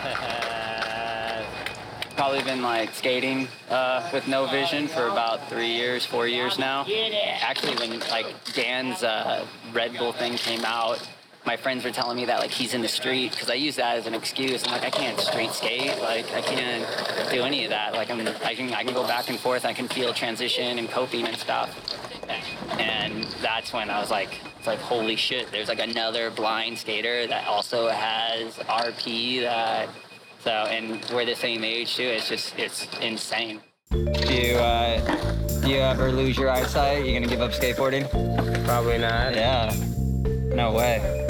Probably been like skating with no vision for about 3 years, 4 years now. Actually, when like Dan's Red Bull thing came out, my friends were telling me that like he's in the street because I use that as an excuse. I'm like, I can't street skate. Like I can't do any of that. Like I can go back and forth. I can feel transition and coping and stuff. And that's when I was like, it's like, holy shit, there's like another blind skater that also has RP that, so, and we're the same age too. It's insane. Do you ever lose your eyeside? You gonna give up skateboarding? Probably not. Yeah, no way.